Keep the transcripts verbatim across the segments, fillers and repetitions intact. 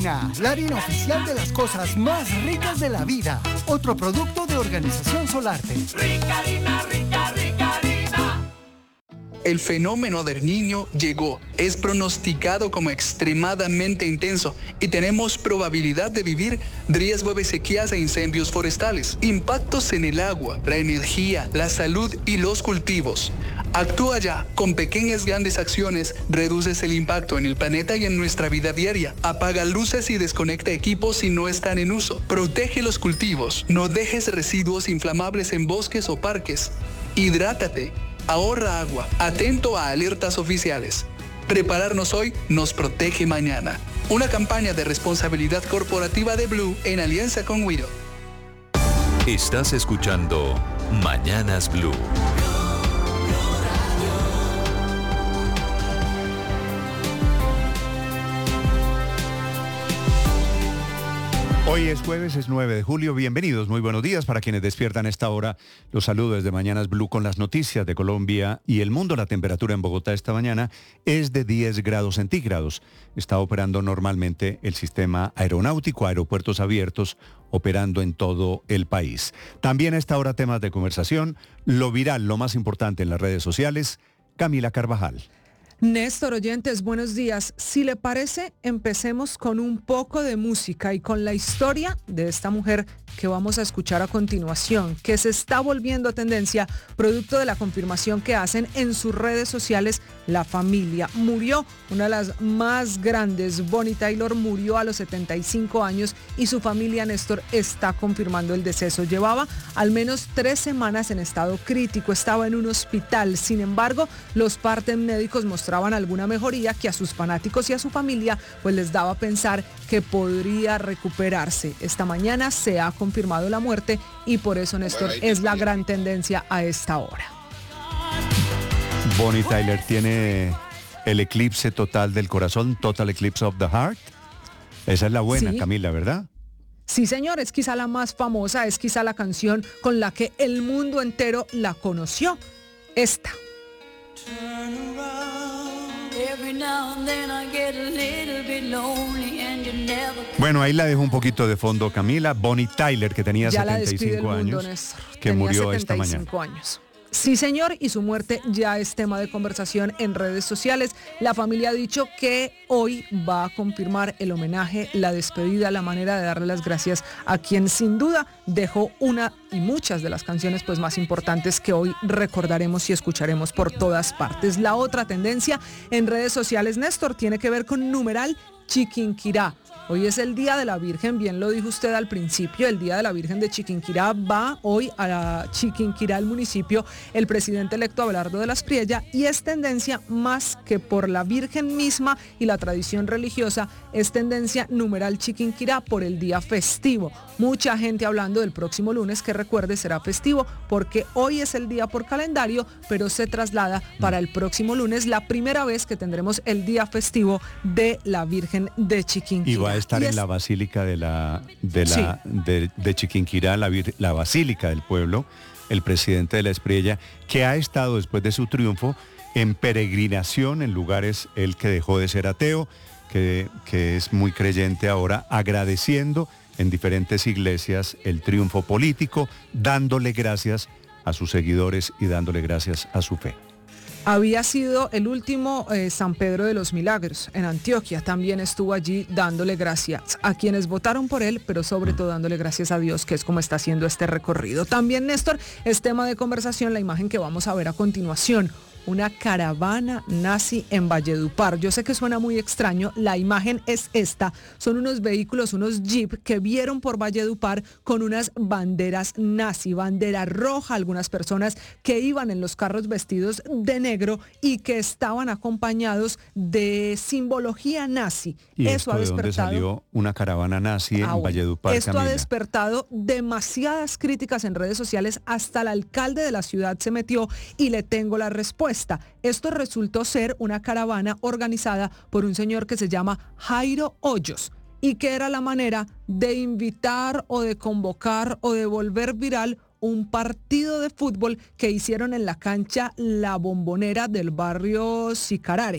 Harina, la harina oficial de las cosas más ricas de la vida. Otro producto de Organización Solarte. Rica harina, rica, rica harina. El fenómeno del Niño llegó, es pronosticado como extremadamente intenso y tenemos probabilidad de vivir riesgo de sequías e incendios forestales, impactos en el agua, la energía, la salud y los cultivos. Actúa ya, con pequeñas grandes acciones, reduces el impacto en el planeta y en nuestra vida diaria. Apaga luces y desconecta equipos si no están en uso. Protege los cultivos, no dejes residuos inflamables en bosques o parques. Hidrátate. Ahorra agua, atento a alertas oficiales. Prepararnos hoy nos protege mañana. Una campaña de responsabilidad corporativa de Blue en alianza con Wido. Estás escuchando Mañanas Blue. Hoy es jueves, es nueve de julio. Bienvenidos, muy buenos días para quienes despiertan a esta hora. Los saludos desde Mañanas Blue con las noticias de Colombia y el mundo. La temperatura en Bogotá esta mañana es de diez grados centígrados. Está operando normalmente el sistema aeronáutico, aeropuertos abiertos, operando en todo el país. También a esta hora temas de conversación, lo viral, lo más importante en las redes sociales. Camila Carvajal. Néstor, oyentes, buenos días. Si le parece, empecemos con un poco de música y con la historia de esta mujer que vamos a escuchar a continuación, que se está volviendo tendencia producto de la confirmación que hacen en sus redes sociales la familia. Murió una de las más grandes, Bonnie Tyler, murió a los setenta y cinco años y su familia, Néstor, está confirmando el deceso. Llevaba al menos tres semanas en estado crítico, estaba en un hospital. Sin embargo, los partes médicos mostraban alguna mejoría que a sus fanáticos y a su familia pues les daba a pensar que podría recuperarse. Esta mañana se ha confirmado la muerte y por eso, Néstor, es la gran tendencia a esta hora. Bonnie Tyler tiene el eclipse total del corazón, Total Eclipse of the Heart. Esa es la buena, sí. Camila, ¿verdad? Sí, señor, es quizá la más famosa, es quizá la canción con la que el mundo entero la conoció. Esta. Bueno, ahí la dejo un poquito de fondo, Camila. Bonnie Tyler, que tenía ya setenta y cinco mundo, años, Néstor. que tenía murió setenta y cinco esta mañana. Años. Sí, señor, y su muerte ya es tema de conversación en redes sociales. La familia ha dicho que hoy va a confirmar el homenaje, la despedida, la manera de darle las gracias a quien sin duda dejó una y muchas de las canciones pues más importantes que hoy recordaremos y escucharemos por todas partes. La otra tendencia en redes sociales, Néstor, tiene que ver con numeral Chiquinquirá. Hoy es el Día de la Virgen, bien lo dijo usted al principio, el Día de la Virgen de Chiquinquirá. Va hoy a la Chiquinquirá, el municipio, el presidente electo Abelardo de las Priella, y es tendencia más que por la Virgen misma y la tradición religiosa, es tendencia numeral Chiquinquirá por el día festivo. Mucha gente hablando del próximo lunes, que recuerde será festivo porque hoy es el día por calendario, pero se traslada para el próximo lunes, la primera vez que tendremos el día festivo de la Virgen de Chiquinquirá. Y va a estar en la Basílica de la de la Sí. de, de Chiquinquirá, la, la Basílica del Pueblo, el presidente de la Espriella, que ha estado después de su triunfo en peregrinación en lugares, él que dejó de ser ateo, que, que es muy creyente ahora, agradeciendo en diferentes iglesias el triunfo político, dándole gracias a sus seguidores y dándole gracias a su fe. Había sido el último eh, San Pedro de los Milagros en Antioquia. También estuvo allí dándole gracias a quienes votaron por él, pero sobre todo dándole gracias a Dios, que es como está haciendo este recorrido. También, Néstor, es tema de conversación la imagen que vamos a ver a continuación. Una caravana nazi en Valledupar. Yo sé que suena muy extraño, la imagen es esta. Son unos vehículos, unos jeep que vieron por Valledupar con unas banderas nazi, bandera roja, algunas personas que iban en los carros vestidos de negro y que estaban acompañados de simbología nazi. ¿Y Eso esto ha de dónde despertado salió una caravana nazi en Ah, bueno. Valledupar, Esto Camila? ha despertado demasiadas críticas en redes sociales, hasta el alcalde de la ciudad se metió y le tengo la respuesta. Esto resultó ser una caravana organizada por un señor que se llama Jairo Hoyos y que era la manera de invitar o de convocar o de volver viral un partido de fútbol que hicieron en la cancha La Bombonera del barrio Sicarare.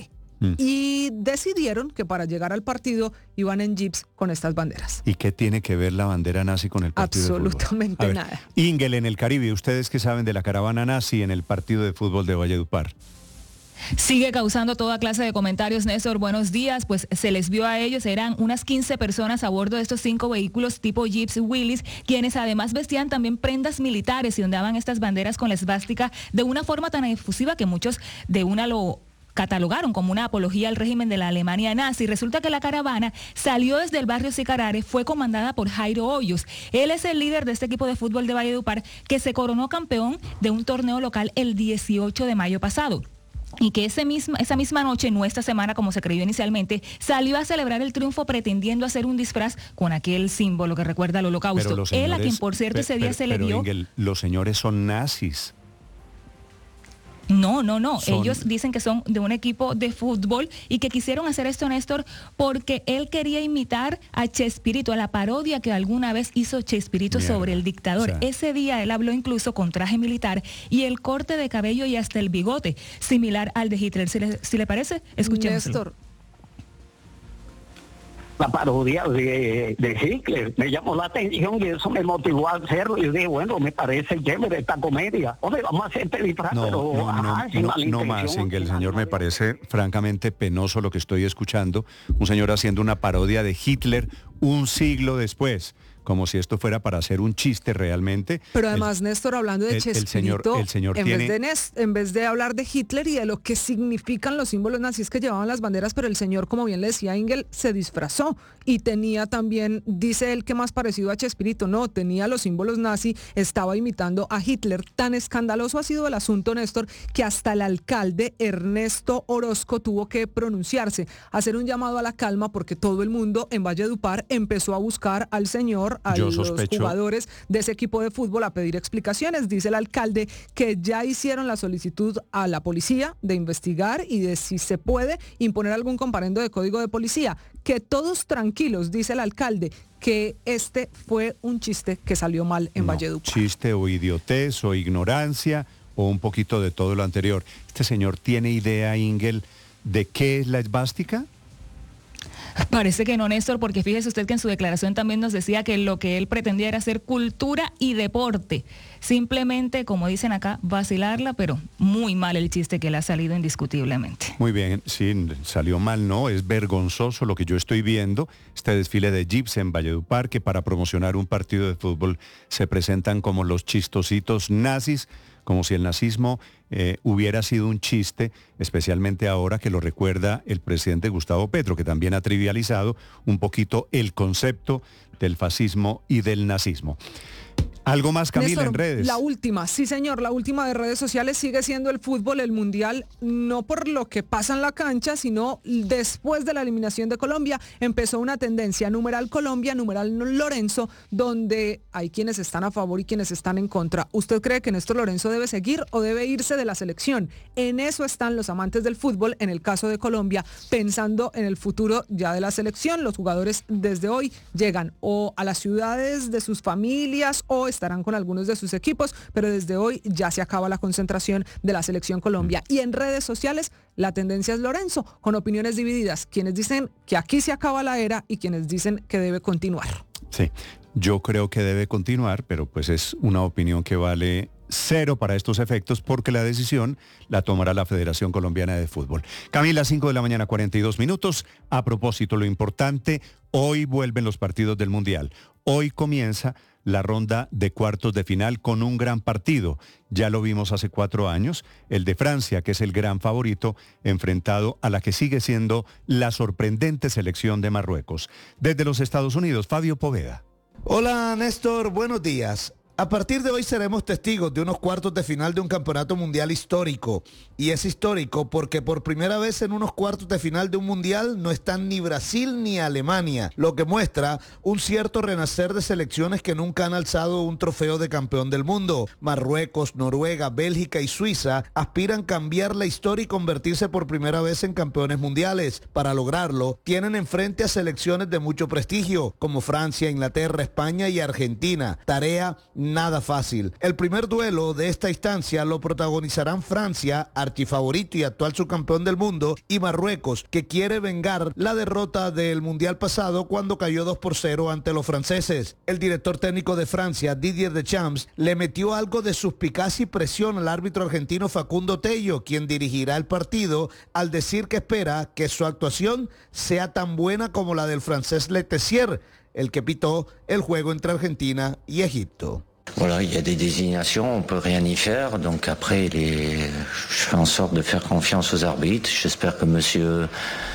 mm. y decidieron que para llegar al partido iban en jeeps con estas banderas. ¿Y qué tiene que ver la bandera nazi con el partido de fútbol? Absolutamente nada. Ingel, en el Caribe, ¿ustedes qué saben de la caravana nazi en el partido de fútbol de Valledupar? Sigue causando toda clase de comentarios, Néstor. Buenos días. Pues se les vio a ellos, eran unas quince personas a bordo de estos cinco vehículos tipo Jeeps Willys, quienes además vestían también prendas militares y ondeaban estas banderas con la esvástica de una forma tan efusiva que muchos de una lo catalogaron como una apología al régimen de la Alemania nazi. Resulta que la caravana salió desde el barrio Sicarare, fue comandada por Jairo Hoyos. Él es el líder de este equipo de fútbol de Valledupar que se coronó campeón de un torneo local el dieciocho de mayo pasado. Y que ese mismo, esa misma noche, no esta semana como se creyó inicialmente, salió a celebrar el triunfo pretendiendo hacer un disfraz con aquel símbolo que recuerda al holocausto. Señores, Él, a quien por cierto pero, ese día pero, se le pero, dio... Ingel, los señores son nazis. No, no, no. Son... Ellos dicen que son de un equipo de fútbol y que quisieron hacer esto, Néstor, porque él quería imitar a Chespirito, a la parodia que alguna vez hizo Chespirito Mierda. sobre el dictador. O sea... Ese día él habló incluso con traje militar y el corte de cabello y hasta el bigote, similar al de Hitler. Si le, si le parece, escuchemos. Néstor. La parodia de, de Hitler me llamó la atención y eso me motivó a hacerlo. Y dije, bueno, me parece chévere esta comedia. Hombre, vamos a hacer este disfraz, no, pero no, ajá, no, sin no, no más, Ingel, señor, me parece francamente penoso lo que estoy escuchando. Un señor haciendo una parodia de Hitler un siglo después, como si esto fuera para hacer un chiste realmente. Pero además, el, Néstor, hablando de el, Chespirito, el señor, el señor en, tiene... vez de Nes, en vez de hablar de Hitler y de lo que significan los símbolos nazis que llevaban las banderas, pero el señor, como bien le decía Ingel, se disfrazó y tenía también, dice él que más parecido a Chespirito, no, tenía los símbolos nazi, estaba imitando a Hitler. Tan escandaloso ha sido el asunto, Néstor, que hasta el alcalde Ernesto Orozco tuvo que pronunciarse, hacer un llamado a la calma porque todo el mundo en Valledupar empezó a buscar al señor, a Yo los sospecho... jugadores de ese equipo de fútbol a pedir explicaciones. Dice el alcalde que ya hicieron la solicitud a la policía de investigar y de si se puede imponer algún comparendo de código de policía. Que todos tranquilos, dice el alcalde, que este fue un chiste que salió mal en no, Valledupar. Chiste o idiotez o ignorancia o un poquito de todo lo anterior. ¿Este señor tiene idea, Ingel, de qué es la esvástica? Parece que no, Néstor, porque fíjese usted que en su declaración también nos decía que lo que él pretendía era hacer cultura y deporte. Simplemente, como dicen acá, vacilarla, pero muy mal el chiste que le ha salido indiscutiblemente. Muy bien, sí, salió mal, ¿no? Es vergonzoso lo que yo estoy viendo, este desfile de jeeps en Valledupar, que para promocionar un partido de fútbol se presentan como los chistositos nazis, como si el nazismo eh, hubiera sido un chiste, especialmente ahora que lo recuerda el presidente Gustavo Petro, que también ha trivializado un poquito el concepto del fascismo y del nazismo. Algo más, Camila, Néstor, en redes. La última, sí señor, la última de redes sociales sigue siendo el fútbol, el mundial, no por lo que pasa en la cancha, sino después de la eliminación de Colombia, empezó una tendencia, numeral Colombia, numeral Lorenzo, donde hay quienes están a favor y quienes están en contra. ¿Usted cree que Néstor Lorenzo debe seguir o debe irse de la selección? En eso están los amantes del fútbol, en el caso de Colombia, pensando en el futuro ya de la selección. Los jugadores desde hoy llegan o a las ciudades de sus familias o estarán con algunos de sus equipos, pero desde hoy ya se acaba la concentración de la Selección Colombia. Y en redes sociales la tendencia es Lorenzo, con opiniones divididas, quienes dicen que aquí se acaba la era y quienes dicen que debe continuar. Sí, yo creo que debe continuar, pero pues es una opinión que vale cero para estos efectos porque la decisión la tomará la Federación Colombiana de Fútbol. Camila, cinco de la mañana, cuarenta y dos minutos. A propósito, lo importante, hoy vuelven los partidos del Mundial. Hoy comienza la ronda de cuartos de final con un gran partido. Ya lo vimos hace cuatro años, el de Francia, que es el gran favorito, enfrentado a la que sigue siendo la sorprendente selección de Marruecos. Desde los Estados Unidos, Fabio Poveda. Hola, Néstor, buenos días. A partir de hoy seremos testigos de unos cuartos de final de un campeonato mundial histórico. Y es histórico porque por primera vez en unos cuartos de final de un mundial no están ni Brasil ni Alemania, lo que muestra un cierto renacer de selecciones que nunca han alzado un trofeo de campeón del mundo. Marruecos, Noruega, Bélgica y Suiza aspiran cambiar la historia y convertirse por primera vez en campeones mundiales. Para lograrlo, tienen enfrente a selecciones de mucho prestigio, como Francia, Inglaterra, España y Argentina. Tarea nada fácil. El primer duelo de esta instancia lo protagonizarán Francia, archifavorito y actual subcampeón del mundo, y Marruecos, que quiere vengar la derrota del Mundial pasado cuando cayó dos por cero ante los franceses. El director técnico de Francia, Didier Deschamps, le metió algo de suspicacia y presión al árbitro argentino Facundo Tello, quien dirigirá el partido, al decir que espera que su actuación sea tan buena como la del francés Letessier, el que pitó el juego entre Argentina y Egipto. Voilà, il y a des désignations, on peut rien y faire, donc après les... je fais en sorte de faire confiance aux arbitres, j'espère que monsieur...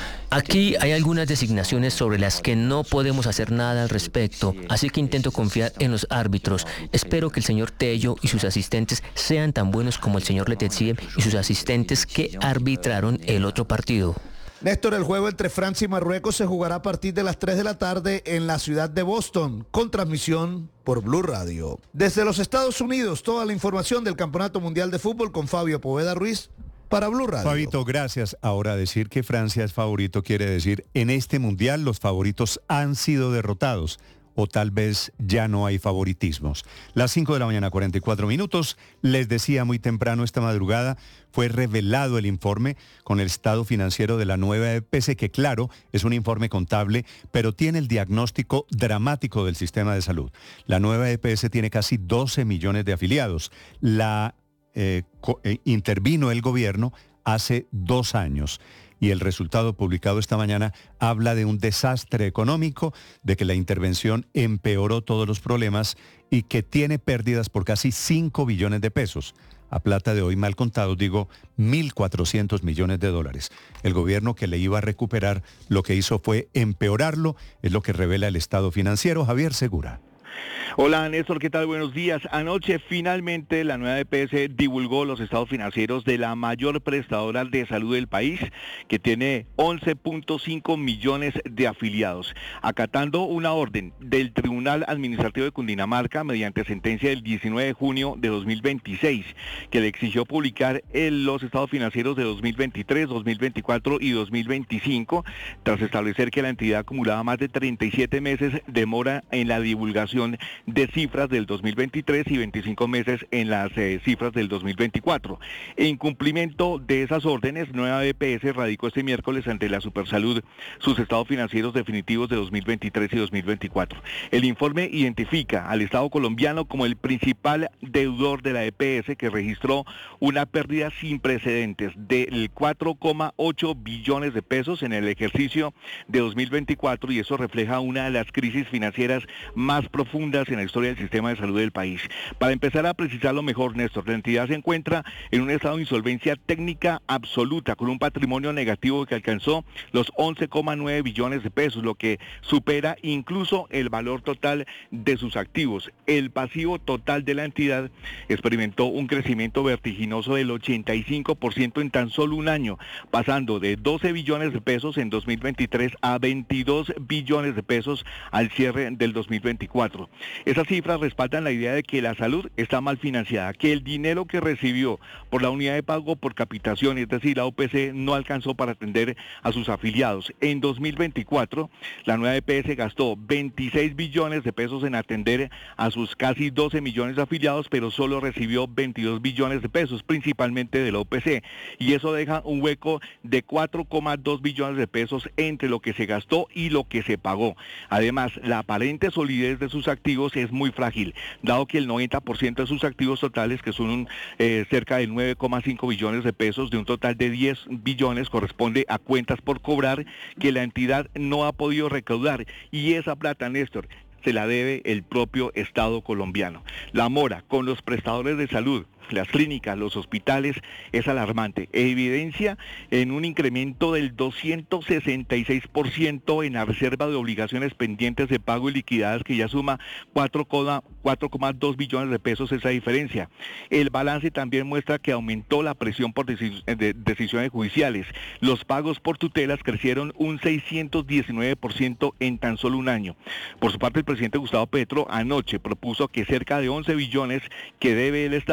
Aquí hay algunas designaciones sobre las que no podemos hacer nada al respecto, así que intento confiar en los árbitros. Espero que el señor Tello y sus asistentes sean tan buenos como el señor Letessier y sus asistentes que arbitraron el otro partido. Néstor, el juego entre Francia y Marruecos se jugará a partir de las tres de la tarde en la ciudad de Boston, con transmisión por Blue Radio. Desde los Estados Unidos, toda la información del Campeonato Mundial de Fútbol con Fabio Poveda Ruiz para Blue Radio. Fabito, gracias. Ahora, decir que Francia es favorito quiere decir en este Mundial los favoritos han sido derrotados, o tal vez ya no hay favoritismos. Las cinco de la mañana, cuarenta y cuatro minutos. Les decía muy temprano esta madrugada, fue revelado el informe con el estado financiero de la nueva E P S, que claro, es un informe contable, pero tiene el diagnóstico dramático del sistema de salud. La nueva E P S tiene casi doce millones de afiliados. La eh, co- eh, intervino el gobierno hace dos años. Y el resultado publicado esta mañana habla de un desastre económico, de que la intervención empeoró todos los problemas y que tiene pérdidas por casi cinco billones de pesos. A plata de hoy mal contados, digo, mil cuatrocientos millones de dólares. El gobierno que le iba a recuperar lo que hizo fue empeorarlo, es lo que revela el estado financiero. Javier Segura. Hola Néstor, ¿qué tal? Buenos días. Anoche finalmente la nueva E P S divulgó los estados financieros de la mayor prestadora de salud del país, que tiene once punto cinco millones de afiliados. Acatando una orden del Tribunal Administrativo de Cundinamarca mediante sentencia del diecinueve de junio de dos mil veintiséis, que le exigió publicar el, los estados financieros de dos mil veintitrés, dos mil veinticuatro y dos mil veinticinco, tras establecer que la entidad acumulaba más de treinta y siete meses de mora en la divulgación de cifras del dos mil veintitrés y veinticinco meses en las eh, cifras del dos mil veinticuatro. En cumplimiento de esas órdenes, Nueva E P S radicó este miércoles ante la Supersalud sus estados financieros definitivos de dos mil veintitrés y dos mil veinticuatro. El informe identifica al Estado colombiano como el principal deudor de la E P S, que registró una pérdida sin precedentes de cuatro coma ocho billones de pesos en el ejercicio de dos mil veinticuatro, y eso refleja una de las crisis financieras más profundas en la historia del sistema de salud del país. Para empezar a precisarlo mejor, Néstor, la entidad se encuentra en un estado de insolvencia técnica absoluta, con un patrimonio negativo que alcanzó los once coma nueve billones de pesos, lo que supera incluso el valor total de sus activos. El pasivo total de la entidad experimentó un crecimiento vertiginoso del ochenta y cinco por ciento en tan solo un año, pasando de doce billones de pesos en dos mil veintitrés a veintidós billones de pesos al cierre del dos mil veinticuatro. Esas cifras respaldan la idea de que la salud está mal financiada, que el dinero que recibió por la unidad de pago por capitación, es decir, la O P C, no alcanzó para atender a sus afiliados. En dos mil veinticuatro, la nueva E P S gastó veintiséis billones de pesos en atender a sus casi doce millones de afiliados, pero solo recibió veintidós billones de pesos, principalmente de la O P C, y eso deja un hueco de cuatro coma dos billones de pesos entre lo que se gastó y lo que se pagó. Además, la aparente solidez de sus activos es muy frágil, dado que el noventa por ciento de sus activos totales, que son un, eh, cerca de nueve coma cinco billones de pesos de un total de diez billones, corresponde a cuentas por cobrar que la entidad no ha podido recaudar, y esa plata, Néstor, se la debe el propio Estado colombiano. La mora con los prestadores de salud, las clínicas, los hospitales, es alarmante. Evidencia en un incremento del doscientos sesenta y seis por ciento en la reserva de obligaciones pendientes de pago y liquidadas, que ya suma cuatro coma dos billones de pesos esa diferencia. El balance también muestra que aumentó la presión por decis- de decisiones judiciales. Los pagos por tutelas crecieron un seiscientos diecinueve por ciento en tan solo un año. Por su parte, el presidente Gustavo Petro anoche propuso que cerca de once billones que debe el Estado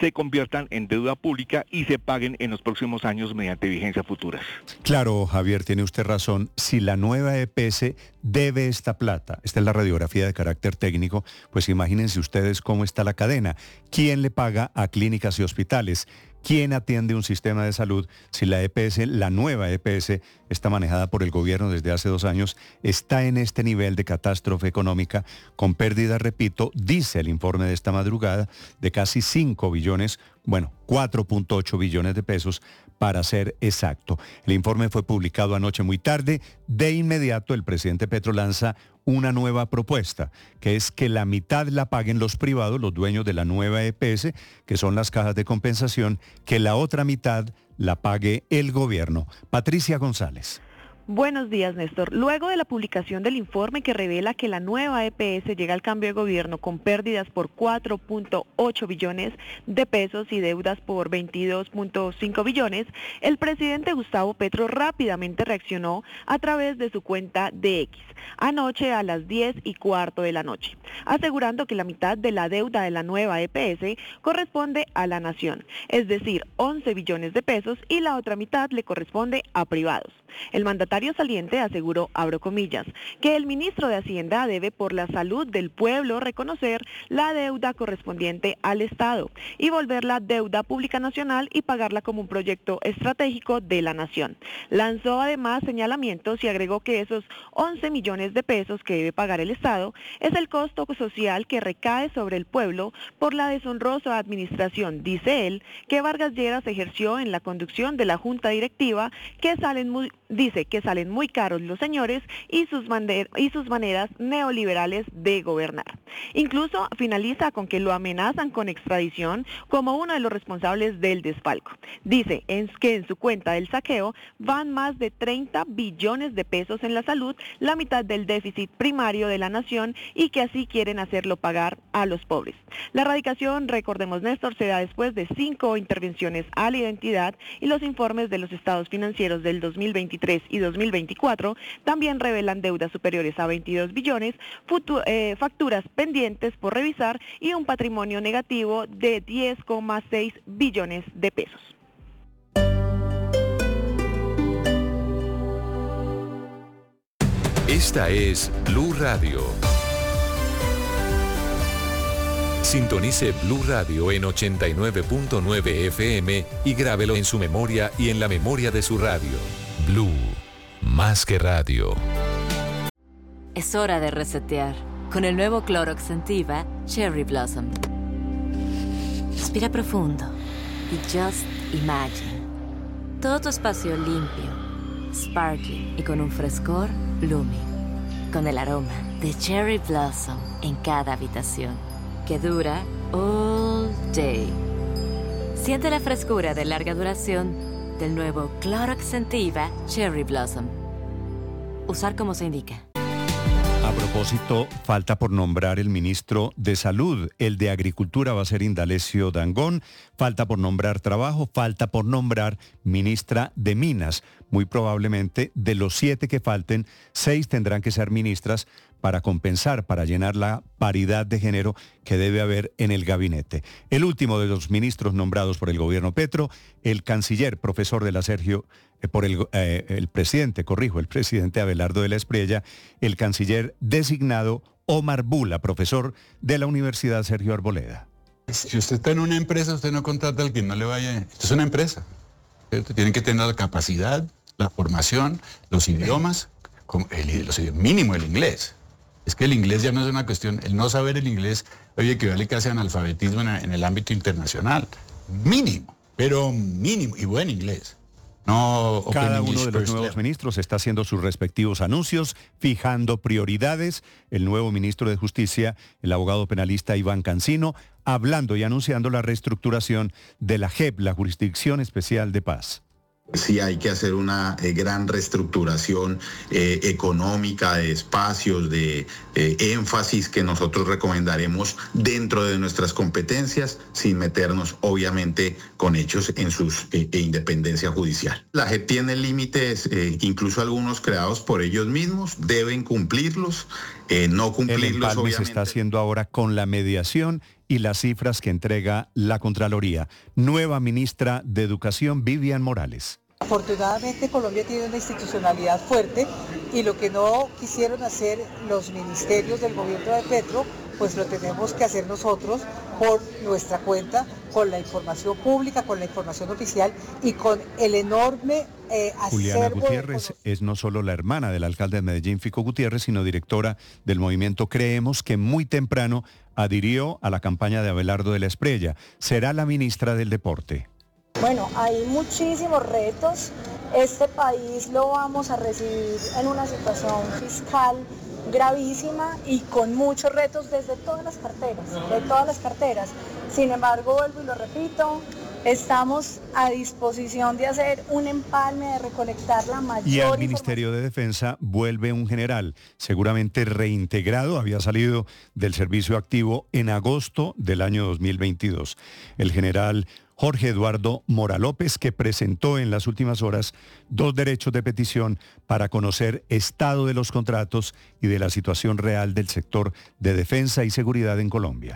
se conviertan en deuda pública y se paguen en los próximos años mediante vigencias futuras. Claro, Javier, tiene usted razón. Si la nueva E P S debe esta plata, esta es la radiografía de carácter técnico, pues imagínense ustedes cómo está la cadena. ¿Quién le paga a clínicas y hospitales? ¿Quién atiende un sistema de salud si la E P S, la nueva E P S, está manejada por el gobierno desde hace dos años, está en este nivel de catástrofe económica, con pérdidas, repito, dice el informe de esta madrugada, de casi cinco billones, bueno, cuatro punto ocho billones de pesos, para ser exacto. El informe fue publicado anoche muy tarde. De inmediato, el presidente Petro lanza una nueva propuesta, que es que la mitad la paguen los privados, los dueños de la nueva E P S, que son las cajas de compensación, que la otra mitad la pague el gobierno. Patricia González. Buenos días, Néstor. Luego de la publicación del informe que revela que la nueva E P S llega al cambio de gobierno con pérdidas por cuatro punto ocho billones de pesos y deudas por veintidós punto cinco billones, el presidente Gustavo Petro rápidamente reaccionó a través de su cuenta de X, anoche a las diez y cuarto de la noche, asegurando que la mitad de la deuda de la nueva E P S corresponde a la nación, es decir, once billones de pesos, y la otra mitad le corresponde a privados. El mandatario saliente aseguró, abro comillas, que el ministro de Hacienda debe por la salud del pueblo reconocer la deuda correspondiente al Estado y volverla deuda pública nacional y pagarla como un proyecto estratégico de la nación. Lanzó además señalamientos y agregó que esos once millones de pesos que debe pagar el Estado es el costo social que recae sobre el pueblo por la deshonrosa administración, dice él, que Vargas Lleras ejerció en la conducción de la Junta Directiva, que salen muy Dice que salen muy caros los señores y sus, maner- y sus maneras neoliberales de gobernar. Incluso finaliza con que lo amenazan con extradición como uno de los responsables del desfalco. Dice en que en su cuenta del saqueo van más de treinta billones de pesos en la salud, la mitad del déficit primario de la nación, y que así quieren hacerlo pagar a los pobres. La erradicación, recordemos, Néstor, se da después de cinco intervenciones a la identidad, y los informes de los estados financieros del dos mil veintitrés y dos mil veinticuatro también revelan deudas superiores a veintidós billones, futu- eh, facturas pendientes por revisar y un patrimonio negativo de diez coma seis billones de pesos. Esta es Blue Radio. Sintonice Blue Radio en ochenta y nueve punto nueve F M y grábelo en su memoria y en la memoria de su radio. Blue, más que radio. Es hora de resetear con el nuevo Clorox Scentiva Cherry Blossom. Respira profundo y just imagine. Todo tu espacio limpio, sparkling y con un frescor blooming. Con el aroma de Cherry Blossom en cada habitación, que dura all day. Siente la frescura de larga duración del nuevo Clorox Scentiva Cherry Blossom. Usar como se indica. A propósito, falta por nombrar el ministro de Salud. El de Agricultura va a ser Indalecio Dangond. Falta por nombrar Trabajo. Falta por nombrar ministra de Minas. Muy probablemente, de los siete que falten, seis tendrán que ser ministras para compensar, para llenar la paridad de género que debe haber en el gabinete. El último de los ministros nombrados por el gobierno Petro, el canciller, profesor de la Sergio, eh, por el, eh, el presidente, corrijo, el presidente Abelardo de la Espriella, el canciller designado Omar Bula, profesor de la Universidad Sergio Arboleda. Si usted está en una empresa, usted no contrata al que no le vaya. Esto es una empresa, ¿cierto? Tienen que tener la capacidad, la formación, los idiomas, el, los idiomas mínimo el inglés. Es que el inglés ya no es una cuestión, el no saber el inglés, oye, equivale casi a analfabetismo en, en el ámbito internacional. Mínimo, pero mínimo, y buen inglés. No, Cada uno de los nuevos ministros está haciendo sus respectivos anuncios, fijando prioridades. El nuevo ministro de Justicia, el abogado penalista Iván Cancino, hablando y anunciando la reestructuración de la J E P, la Jurisdicción Especial de Paz. Sí hay que hacer una eh, gran reestructuración eh, económica, de espacios, de eh, énfasis que nosotros recomendaremos dentro de nuestras competencias, sin meternos obviamente con hechos en su eh, independencia judicial. La J E P tiene límites, eh, incluso algunos creados por ellos mismos, deben cumplirlos, eh, no cumplirlos. El empalme se está haciendo ahora con la mediación y las cifras que entrega la Contraloría. Nueva ministra de Educación, Vivian Morales. Afortunadamente Colombia tiene una institucionalidad fuerte y lo que no quisieron hacer los ministerios del gobierno de Petro, pues lo tenemos que hacer nosotros por nuestra cuenta, con la información pública, con la información oficial y con el enorme eh, Juliana acervo Gutiérrez de... es no solo la hermana del alcalde de Medellín, Fico Gutiérrez, sino directora del movimiento Creemos, que muy temprano adhirió a la campaña de Abelardo de la Espriella. Será la ministra del Deporte. Bueno, hay muchísimos retos. Este país lo vamos a recibir en una situación fiscal gravísima y con muchos retos desde todas las carteras, de todas las carteras. Sin embargo, vuelvo y lo repito, estamos a disposición de hacer un empalme, de recolectar la mayor Y al información. Ministerio de Defensa vuelve un general, seguramente reintegrado, había salido del servicio activo en agosto del año dos mil veintidós. El general Jorge Eduardo Mora López, que presentó en las últimas horas dos derechos de petición para conocer estado de los contratos y de la situación real del sector de defensa y seguridad en Colombia.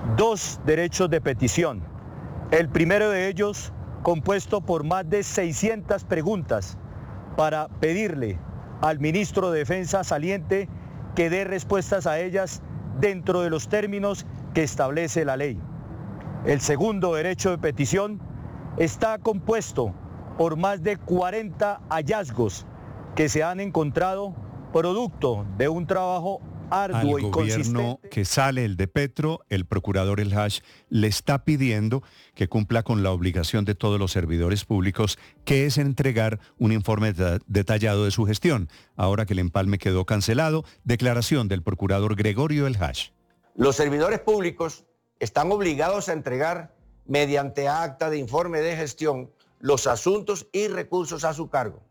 Dos derechos de petición. El primero de ellos compuesto por más de seiscientas preguntas para pedirle al ministro de Defensa saliente que dé respuestas a ellas dentro de los términos que establece la ley. El segundo derecho de petición está compuesto por más de cuarenta hallazgos que se han encontrado producto de un trabajo arduo Al y gobierno consistente. que sale, el de Petro, el procurador El Hash le está pidiendo que cumpla con la obligación de todos los servidores públicos, que es entregar un informe de- detallado de su gestión. Ahora que el empalme quedó cancelado, declaración del procurador Gregorio El Hash. Los servidores públicos están obligados a entregar mediante acta de informe de gestión los asuntos y recursos a su cargo.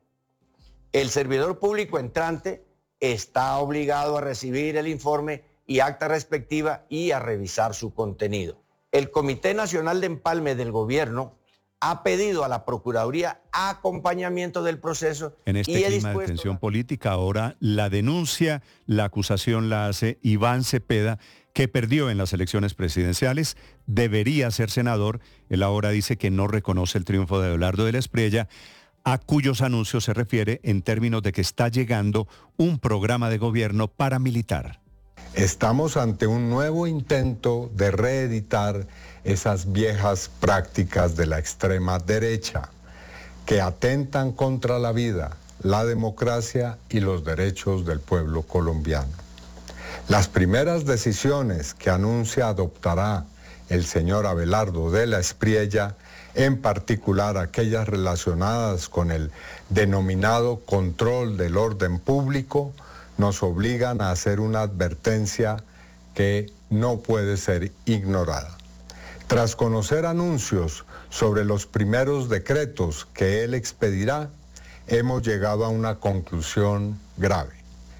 El servidor público entrante está obligado a recibir el informe y acta respectiva y a revisar su contenido. El Comité Nacional de Empalme del Gobierno ha pedido a la Procuraduría acompañamiento del proceso. En este y he clima de dispuesto tensión política, ahora la denuncia, la acusación la hace Iván Cepeda, que perdió en las elecciones presidenciales, debería ser senador. Él ahora dice que no reconoce el triunfo de Abelardo de la Espriella, a cuyos anuncios se refiere en términos de que está llegando un programa de gobierno paramilitar. Estamos ante un nuevo intento de reeditar esas viejas prácticas de la extrema derecha que atentan contra la vida, la democracia y los derechos del pueblo colombiano. Las primeras decisiones que anuncia adoptará el señor Abelardo de la Espriella, en particular aquellas relacionadas con el denominado control del orden público, nos obligan a hacer una advertencia que no puede ser ignorada. Tras conocer anuncios sobre los primeros decretos que él expedirá, hemos llegado a una conclusión grave.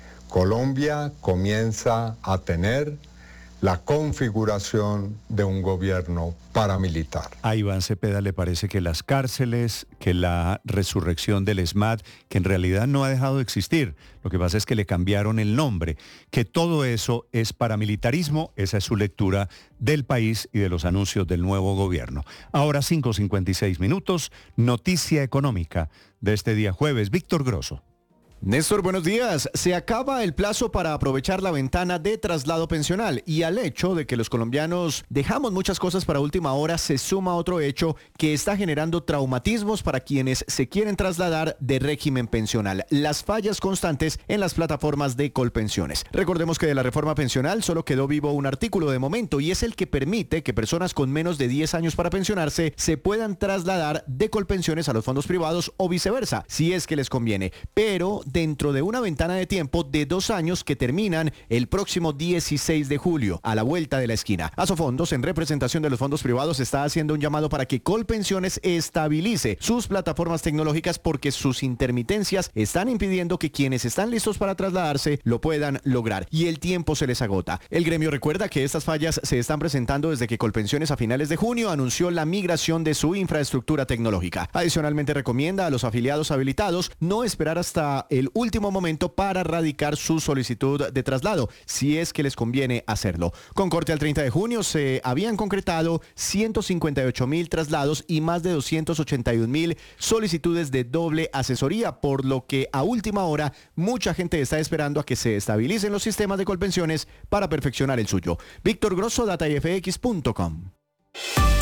Colombia comienza a tener la configuración de un gobierno paramilitar. A Iván Cepeda le parece que las cárceles, que la resurrección del ESMAD, que en realidad no ha dejado de existir, lo que pasa es que le cambiaron el nombre, que todo eso es paramilitarismo. Esa es su lectura del país y de los anuncios del nuevo gobierno. Ahora cinco cincuenta y seis minutos, noticia económica de este día jueves. Víctor Grosso. Néstor, buenos días. Se acaba el plazo para aprovechar la ventana de traslado pensional y al hecho de que los colombianos dejamos muchas cosas para última hora se suma otro hecho que está generando traumatismos para quienes se quieren trasladar de régimen pensional: las fallas constantes en las plataformas de Colpensiones. Recordemos que de la reforma pensional solo quedó vivo un artículo de momento y es el que permite que personas con menos de diez años para pensionarse se puedan trasladar de Colpensiones a los fondos privados o viceversa, si es que les conviene, pero dentro de una ventana de tiempo de dos años que terminan el próximo dieciséis de julio, a la vuelta de la esquina. Asofondos, en representación de los fondos privados, está haciendo un llamado para que Colpensiones estabilice sus plataformas tecnológicas porque sus intermitencias están impidiendo que quienes están listos para trasladarse lo puedan lograr y el tiempo se les agota. El gremio recuerda que estas fallas se están presentando desde que Colpensiones a finales de junio anunció la migración de su infraestructura tecnológica. Adicionalmente recomienda a los afiliados habilitados no esperar hasta el el último momento para radicar su solicitud de traslado, si es que les conviene hacerlo. Con corte al treinta de junio se habían concretado ciento cincuenta y ocho mil traslados y más de doscientos ochenta y un mil solicitudes de doble asesoría, por lo que a última hora mucha gente está esperando a que se estabilicen los sistemas de Colpensiones para perfeccionar el suyo. Víctor Grosso, data f x punto com.